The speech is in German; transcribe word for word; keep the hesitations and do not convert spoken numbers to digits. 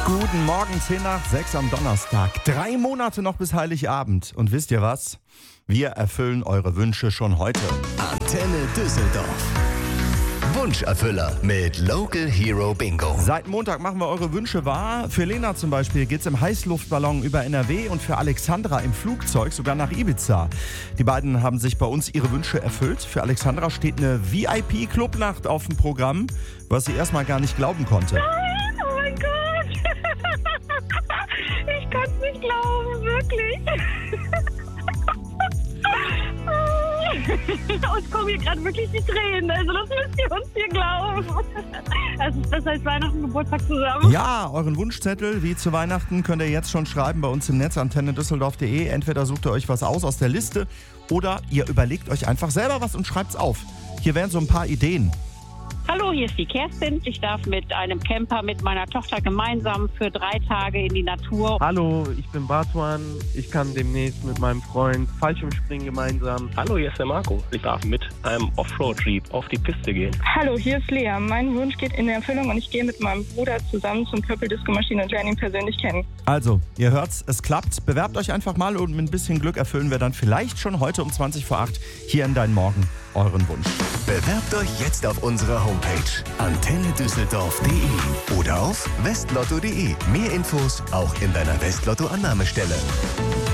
Guten Morgen, zehn nach sechs am Donnerstag. Drei Monate noch bis Heiligabend. Und wisst ihr was? Wir erfüllen eure Wünsche schon heute. Antenne Düsseldorf. Wunscherfüller mit Local Hero Bingo. Seit Montag machen wir eure Wünsche wahr. Für Lena zum Beispiel geht's im Heißluftballon über N R W und für Alexandra im Flugzeug sogar nach Ibiza. Die beiden haben sich bei uns ihre Wünsche erfüllt. Für Alexandra steht eine V I P-Clubnacht auf dem Programm, was sie erstmal gar nicht glauben konnte. Nein, oh mein Gott. Ich kann es nicht glauben, wirklich. Uns kommen hier gerade wirklich die Tränen. Also das müsst ihr uns hier glauben. Es ist besser als Weihnachten und Geburtstag zusammen. Ja, euren Wunschzettel wie zu Weihnachten könnt ihr jetzt schon schreiben bei uns im Netz antenne düsseldorf punkt de. Entweder sucht ihr euch was aus aus der Liste oder ihr überlegt euch einfach selber was und schreibt's auf. Hier wären so ein paar Ideen. Hallo, hier ist die Kerstin. Ich darf mit einem Camper mit meiner Tochter gemeinsam für drei Tage in die Natur. Hallo, ich bin Bartuan. Ich kann demnächst mit meinem Freund Fallschirmspringen gemeinsam. Hallo, hier ist der Marco. Ich darf mit einem Offroad-Jeep auf die Piste gehen. Hallo, hier ist Lea. Mein Wunsch geht in Erfüllung und ich gehe mit meinem Bruder zusammen zum Purple Disco Machine und lerne ihn persönlich kennen. Also, ihr hört's, es klappt. Bewerbt euch einfach mal und mit ein bisschen Glück erfüllen wir dann vielleicht schon heute um zwanzig vor acht hier in Dein Morgen euren Wunsch. Bewerbt euch jetzt auf unserer Homepage antenne düsseldorf punkt de oder auf westlotto punkt de. Mehr Infos auch in deiner Westlotto-Annahmestelle.